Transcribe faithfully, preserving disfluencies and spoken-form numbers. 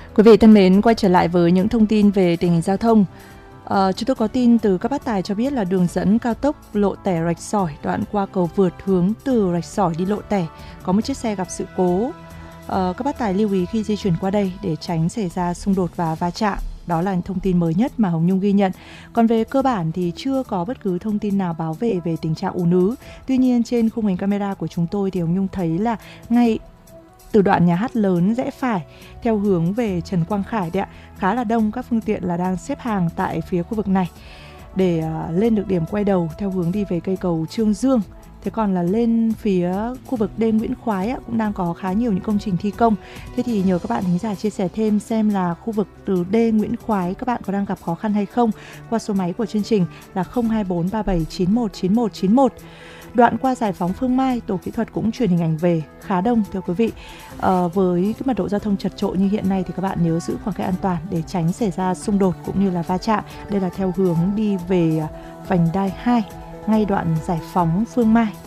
Quý vị thân mến, quay trở lại với những thông tin về tình hình giao thông. Uh, chúng tôi có tin từ các bác tài cho biết là đường dẫn cao tốc Lộ Tẻ Rạch Sỏi đoạn qua cầu vượt hướng từ Rạch Sỏi đi Lộ Tẻ có một chiếc xe gặp sự cố. Uh, các bác tài lưu ý khi di chuyển qua đây để tránh xảy ra xung đột và va chạm. Đó là thông tin mới nhất mà Hồng Nhung ghi nhận. Còn về cơ bản thì chưa có bất cứ thông tin nào báo về về tình trạng ùn ứ. Tuy nhiên trên khung hình camera của chúng tôi thì Hồng Nhung thấy là ngay từ đoạn nhà hát lớn rẽ phải theo hướng về Trần Quang Khải đấy ạ, khá là đông các phương tiện là đang xếp hàng tại phía khu vực này để uh, lên được điểm quay đầu theo hướng đi về cây cầu Trương Dương. Thế còn là lên phía khu vực đê Nguyễn Khoái á, cũng đang có khá nhiều những công trình thi công. Thế thì nhờ các bạn thính giả chia sẻ thêm xem là khu vực từ đê Nguyễn Khoái các bạn có đang gặp khó khăn hay không qua số máy của chương trình là không hai bốn ba bảy chín một chín một chín một. Đoạn qua giải phóng Phương Mai, tổ kỹ thuật cũng truyền hình ảnh về khá đông thưa quý vị. À, với cái mật độ giao thông chật chội như hiện nay thì các bạn nhớ giữ khoảng cách an toàn để tránh xảy ra xung đột cũng như là va chạm. Đây là theo hướng đi về vành đai hai, ngay đoạn giải phóng Phương Mai